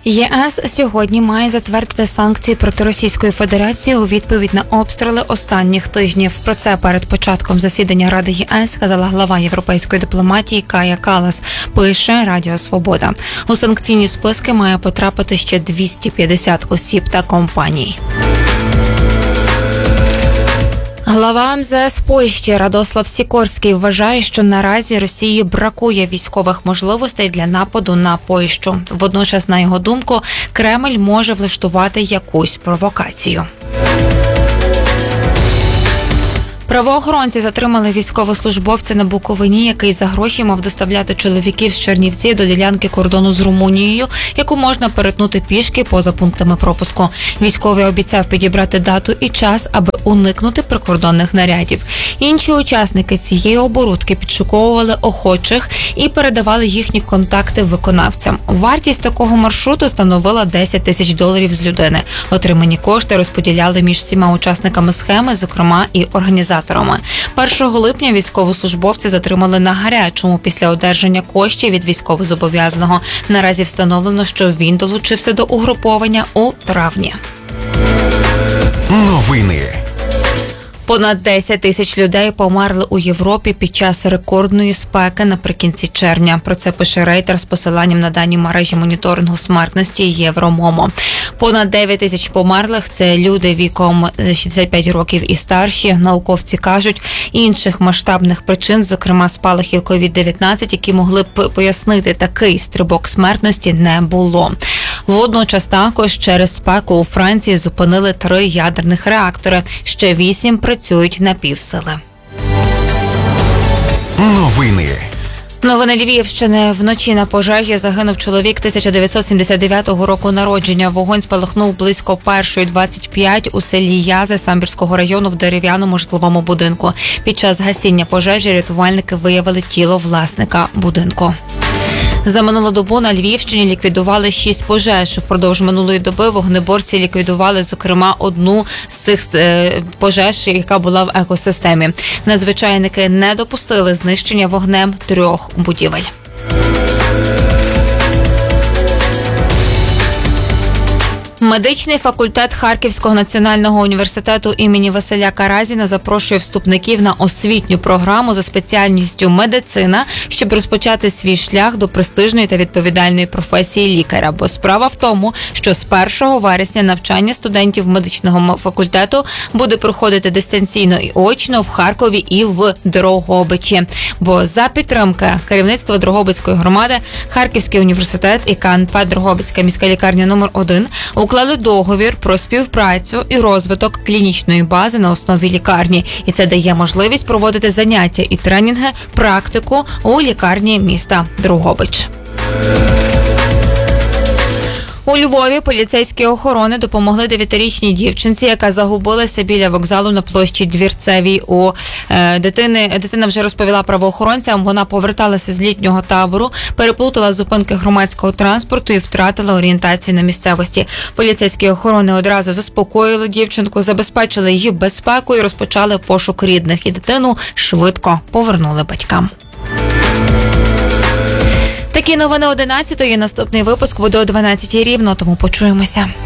ЄС сьогодні має затвердити санкції проти Російської Федерації у відповідь на обстріли останніх тижнів. Про це перед початком засідання Ради ЄС сказала глава європейської дипломатії Кая Каллас, пише Радіо Свобода. У санкційні списки має потрапити ще 250 осіб та компаній. Глава МЗС Польщі Радослав Сікорський вважає, що наразі Росії бракує військових можливостей для нападу на Польщу. Водночас, на його думку, Кремль може влаштувати якусь провокацію. Правоохоронці затримали військовослужбовця на Буковині, який за гроші мав доставляти чоловіків з Чернівців до ділянки кордону з Румунією, яку можна перетнути пішки поза пунктами пропуску. Військовий обіцяв підібрати дату і час, аби уникнути прикордонних нарядів. Інші учасники цієї оборудки підшуковували охочих і передавали їхні контакти виконавцям. Вартість такого маршруту становила $10 тисяч з людини. Отримані кошти розподіляли між всіма учасниками схеми, зокрема і організаторами. 1 липня військовослужбовці затримали на гарячому після одержання коштів від військовозобов'язаного. Наразі встановлено, що він долучився до угруповання у травні. Новини. Понад 10 тисяч людей померли у Європі під час рекордної спеки наприкінці червня. Про це пише Рейтер з посиланням на дані мережі моніторингу смертності Євромомо. Понад 9 тисяч померлих – це люди віком 65 років і старші. Науковці кажуть, інших масштабних причин, зокрема спалахів COVID-19, які могли б пояснити такий стрибок смертності, не було. Водночас також через спеку у Франції зупинили 3 ядерних реактори. Ще 8 працюють на півсили. Новини. Новини Львівщини. Вночі на пожежі загинув чоловік 1979 року народження. Вогонь спалахнув близько 1:25 у селі Язи Самбірського району в дерев'яному житловому будинку. Під час гасіння пожежі рятувальники виявили тіло власника будинку. За минулу добу на Львівщині ліквідували 6 пожеж. Впродовж минулої доби вогнеборці ліквідували, зокрема, одну з цих пожеж, яка була в екосистемі. Надзвичайники не допустили знищення вогнем 3 будівель. Медичний факультет Харківського національного університету імені Василя Каразіна запрошує вступників на освітню програму за спеціальністю медицина, щоб розпочати свій шлях до престижної та відповідальної професії лікаря. Бо справа в тому, що з 1 вересня навчання студентів медичного факультету буде проходити дистанційно і очно в Харкові і в Дрогобичі. Бо за підтримки керівництва Дрогобицької громади Харківський університет і КНП Дрогобицька міська лікарня номер 1 уклали договір про співпрацю і розвиток клінічної бази на основі лікарні. І це дає можливість проводити заняття і тренінги, практику у лікарні міста Дрогобич. У Львові поліцейські охорони допомогли 9-річній дівчинці, яка загубилася біля вокзалу на площі Двірцевій. Дитина вже розповіла правоохоронцям, вона поверталася з літнього табору, переплутала зупинки громадського транспорту і втратила орієнтацію на місцевості. Поліцейські охорони одразу заспокоїли дівчинку, забезпечили її безпеку і розпочали пошук рідних. І дитину швидко повернули батькам. Такі новини 11-ї. Наступний випуск буде о 12-й рівно, тому почуємося.